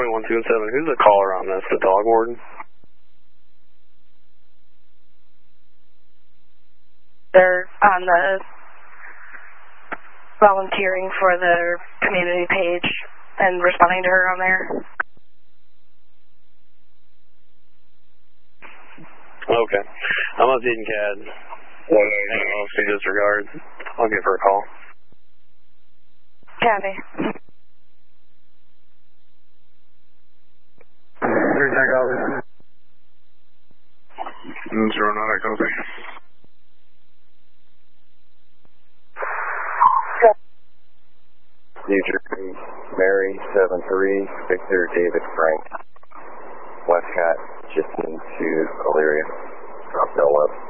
1217, who's the caller on this, the dog warden? They're on the volunteering for the community page and responding to her on there. Okay. I'm updating CAD. She disregards. I'll give her a call. Copy. 09, copy. New Jersey, Mary, 73, Victor, David, Frank, Westcott, just into Elyria. Drop no up.